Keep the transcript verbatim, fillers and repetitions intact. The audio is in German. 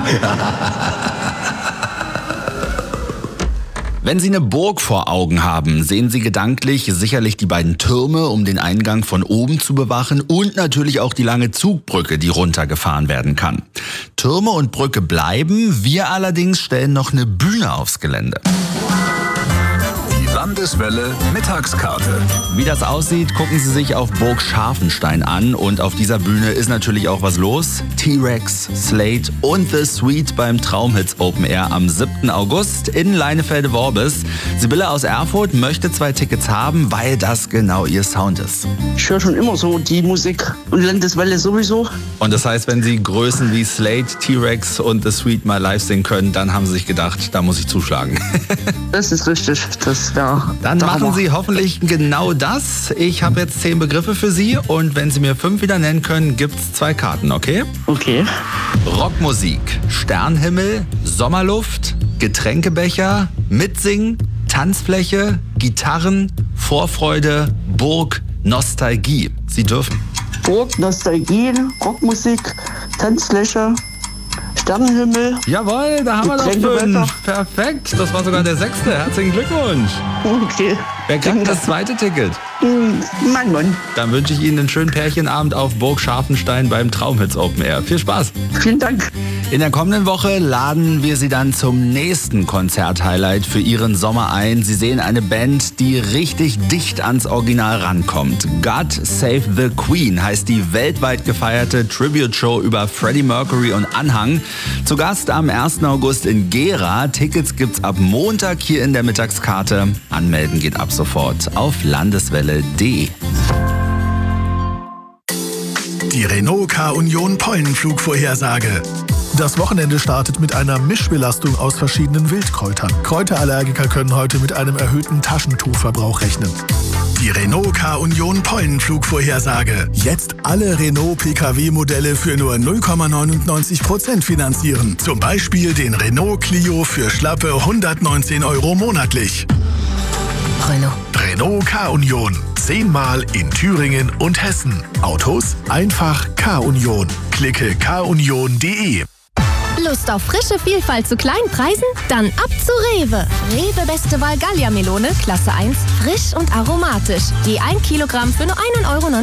Wenn Sie eine Burg vor Augen haben, sehen Sie gedanklich sicherlich die beiden Türme, um den Eingang von oben zu bewachen und natürlich auch die lange Zugbrücke, die runtergefahren werden kann. Türme und Brücke bleiben, wir allerdings stellen noch eine Bühne aufs Gelände. Landeswelle Mittagskarte. Wie das aussieht, gucken Sie sich auf Burg Scharfenstein an und auf dieser Bühne ist natürlich auch was los. T-Rex, Slate und The Sweet beim Traumhits Open Air am siebten August in Leinefelde-Worbis. Sibylle aus Erfurt möchte zwei Tickets haben, weil das genau ihr Sound ist. Ich höre schon immer so die Musik und Landeswelle sowieso. Und das heißt, wenn Sie Größen wie Slate, T-Rex und The Sweet mal live singen können, dann haben Sie sich gedacht, da muss ich zuschlagen. Das ist richtig, das wäre... Dann machen Sie hoffentlich genau das. Ich habe jetzt zehn Begriffe für Sie und wenn Sie mir fünf wieder nennen können, gibt's zwei Karten, okay? Okay. Rockmusik, Sternhimmel, Sommerluft, Getränkebecher, Mitsingen, Tanzfläche, Gitarren, Vorfreude, Burg, Nostalgie. Sie dürfen. Burg, Nostalgie, Rockmusik, Tanzfläche, Sternenhimmel. Jawohl, da haben wir doch fünf. Perfekt, das war sogar der sechste. Herzlichen Glückwunsch. Okay. Wer kriegt das zweite Ticket? Mein Mann. Dann wünsche ich Ihnen einen schönen Pärchenabend auf Burg Scharfenstein beim Traumhits Open Air. Viel Spaß. Vielen Dank. In der kommenden Woche laden wir Sie dann zum nächsten Konzert-Highlight für Ihren Sommer ein. Sie sehen eine Band, die richtig dicht ans Original rankommt. God Save the Queen heißt die weltweit gefeierte Tribute-Show über Freddie Mercury und Anhang. Zu Gast am ersten August in Gera. Tickets gibt's ab Montag hier in der Mittagskarte. Anmelden geht ab sofort auf landeswelle punkt de. Die Renault K-Union Pollenflugvorhersage. Das Wochenende startet mit einer Mischbelastung aus verschiedenen Wildkräutern. Kräuterallergiker können heute mit einem erhöhten Taschentuchverbrauch rechnen. Die Renault K-Union Pollenflugvorhersage. Jetzt alle Renault-P K W-Modelle für nur null Komma neunundneunzig Prozent finanzieren. Zum Beispiel den Renault Clio für schlappe hundertneunzehn Euro monatlich. Renault. Renault K-Union. Zehnmal in Thüringen und Hessen. Autos einfach K-Union. Klicke k union punkt de. Lust auf frische Vielfalt zu kleinen Preisen? Dann ab zu Rewe. Rewe Beste Wahl Gallia-Melone, Klasse eins, frisch und aromatisch. Je ein Kilogramm für nur einen Euro neunundneunzig.